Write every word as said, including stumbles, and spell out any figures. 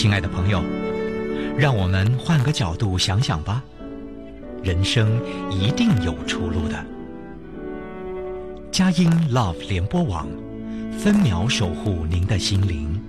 亲爱的朋友，让我们换个角度想想吧，人生一定有出路的。佳音 Love 联播网，分秒守护您的心灵。